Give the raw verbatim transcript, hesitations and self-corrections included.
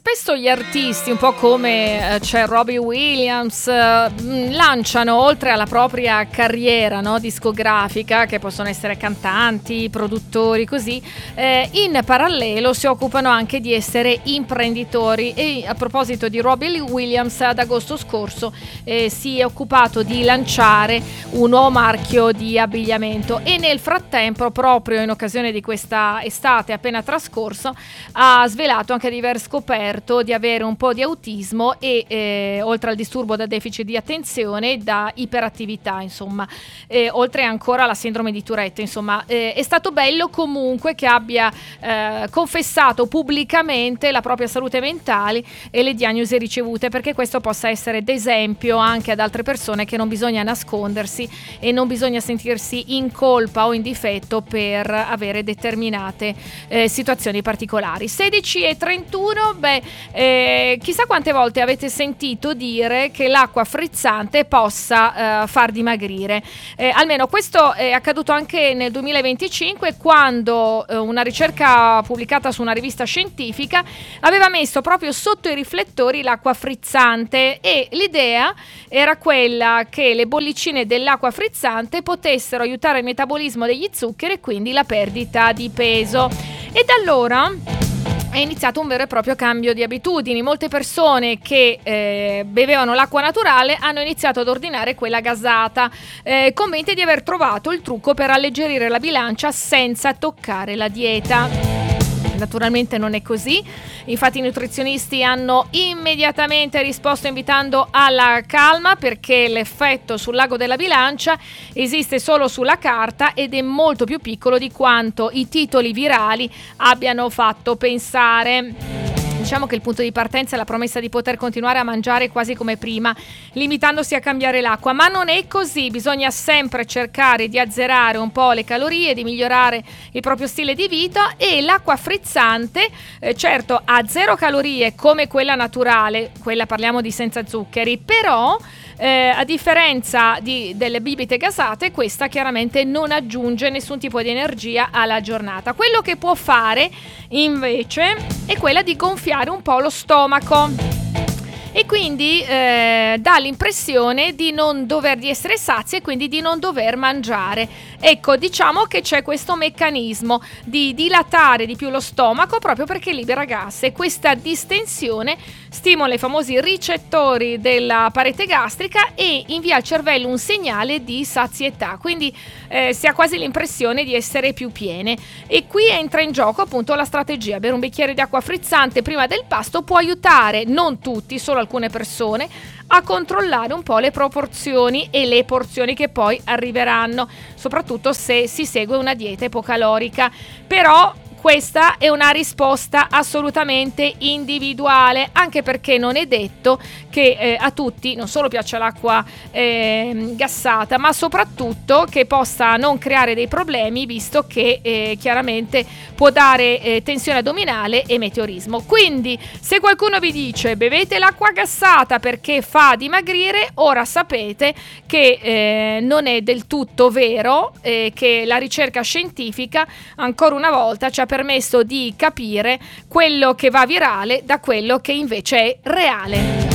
spesso gli artisti, un po' come eh, c'è Robbie Williams, eh, lanciano oltre alla propria carriera, no, discografica, che possono essere cantanti, produttori, così, eh, in parallelo si occupano anche di essere imprenditori. E a proposito di Robbie Williams, ad agosto scorso eh, si è occupato di lanciare un nuovo marchio di abbigliamento e nel frattempo, proprio in occasione di questa estate appena trascorso, ha svelato anche di aver scoperto di avere un po' di autismo e eh, oltre al disturbo da deficit di attenzione, da iperattività, insomma, eh, oltre ancora alla sindrome di Tourette, insomma, eh, è stato bello comunque che abbia eh, confessato pubblicamente la propria salute mentale e le diagnosi ricevute, perché questo possa essere d'esempio anche ad altre persone che non bisogna nascondersi e non bisogna sentirsi in colpa o in difetto per avere determinate eh, situazioni particolari. sedici e trentuno, beh, eh, chissà quante volte avete sentito dire che l'acqua frizzante possa eh, far dimagrire. Eh, almeno questo è accaduto anche nel duemilaventicinque, quando eh, una ricerca pubblicata su una rivista scientifica aveva messo proprio sotto i riflettori l'acqua frizzante, e l'idea era quella che le bollicine dell'acqua frizzante potessero aiutare il metabolismo degli zuccheri e quindi la perdita di peso. E da allora è iniziato un vero e proprio cambio di abitudini. Molte persone che eh, bevevano l'acqua naturale hanno iniziato ad ordinare quella gasata, eh, convinti di aver trovato il trucco per alleggerire la bilancia senza toccare la dieta. Naturalmente non è così, infatti i nutrizionisti hanno immediatamente risposto invitando alla calma, perché l'effetto sul lago della bilancia esiste solo sulla carta ed è molto più piccolo di quanto i titoli virali abbiano fatto pensare. Diciamo che il punto di partenza è la promessa di poter continuare a mangiare quasi come prima, limitandosi a cambiare l'acqua, ma non è così. Bisogna sempre cercare di azzerare un po' le calorie, di migliorare il proprio stile di vita, e l'acqua frizzante, eh, certo, ha zero calorie come quella naturale, quella parliamo di senza zuccheri, però Eh, a differenza di, delle bibite gasate, questa chiaramente non aggiunge nessun tipo di energia alla giornata. Quello che può fare invece è quella di gonfiare un po' lo stomaco e quindi eh, dà l'impressione di non dover di essere sazi e quindi di non dover mangiare. Ecco, diciamo che c'è questo meccanismo di dilatare di più lo stomaco proprio perché libera gas, e questa distensione stimola i famosi ricettori della parete gastrica e invia al cervello un segnale di sazietà, quindi eh, si ha quasi l'impressione di essere più piene. E qui entra in gioco appunto la strategia. Bere un bicchiere di acqua frizzante prima del pasto può aiutare, non tutti, solo alcune persone, a controllare un po' le proporzioni e le porzioni che poi arriveranno, soprattutto se si segue una dieta ipocalorica. Però questa è una risposta assolutamente individuale, anche perché non è detto che eh, a tutti non solo piaccia l'acqua eh, gassata, ma soprattutto che possa non creare dei problemi, visto che eh, chiaramente può dare eh, tensione addominale e meteorismo. Quindi se qualcuno vi dice bevete l'acqua gassata perché fa dimagrire, ora sapete che eh, non è del tutto vero, eh, che la ricerca scientifica ancora una volta ci ha permesso di capire quello che va virale da quello che invece è reale.